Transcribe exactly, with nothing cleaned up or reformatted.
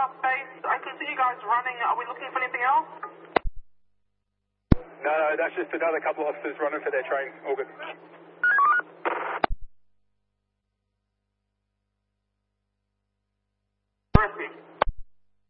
South Base. I can see you guys running. Are we looking for anything else? No, no, that's just another couple of officers running for their train. All good.